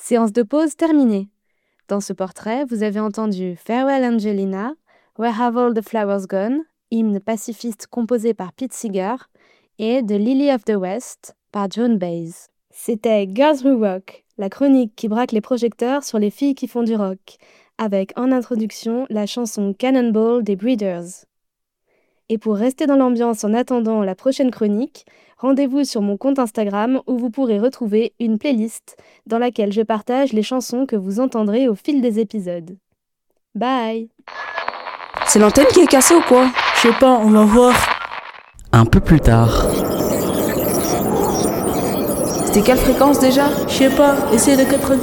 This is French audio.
Séance de pause terminée. Dans ce portrait, vous avez entendu Farewell Angelina, Where Have All the Flowers Gone, hymne pacifiste composé par Pete Seeger, et The Lily of the West par Joan Baez. C'était Girls Who Rock, la chronique qui braque les projecteurs sur les filles qui font du rock, avec en introduction la chanson Cannonball des Breeders. Et pour rester dans l'ambiance en attendant la prochaine chronique, rendez-vous sur mon compte Instagram où vous pourrez retrouver une playlist dans laquelle je partage les chansons que vous entendrez au fil des épisodes. Bye! C'est l'antenne qui est cassée ou quoi? Je sais pas, on va voir. Un peu plus tard. C'était quelle fréquence déjà? Je sais pas, essaye de 90.